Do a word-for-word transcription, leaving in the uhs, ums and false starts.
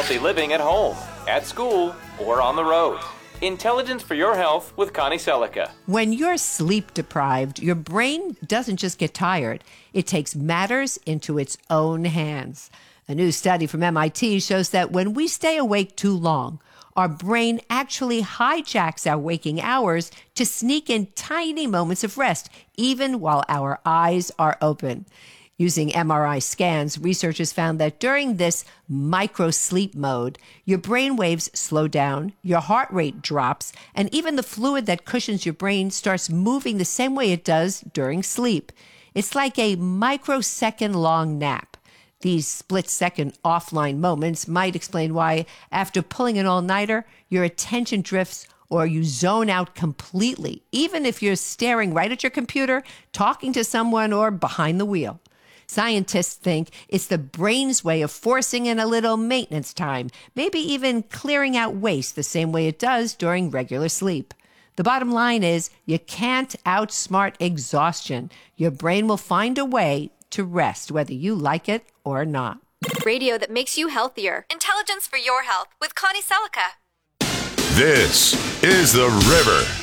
healthy living at home, at school, or on the road. Intelligence for your health with Connie Selica. When you're sleep deprived, your brain doesn't just get tired. It takes matters into its own hands. A new study from M I T shows that when we stay awake too long, our brain actually hijacks our waking hours to sneak in tiny moments of rest, even while our eyes are open. Using M R I scans, researchers found that during this micro-sleep mode, your brain waves slow down, your heart rate drops, and even the fluid that cushions your brain starts moving the same way it does during sleep. It's like a microsecond-long nap. These split-second offline moments might explain why, after pulling an all-nighter, your attention drifts or you zone out completely, even if you're staring right at your computer, talking to someone, or behind the wheel. Scientists think it's the brain's way of forcing in a little maintenance time, maybe even clearing out waste the same way it does during regular sleep. The bottom line is you can't outsmart exhaustion. Your brain will find a way to rest, whether you like it or not. Radio that makes you healthier. Intelligence for your health with Connie Selica. This is The River.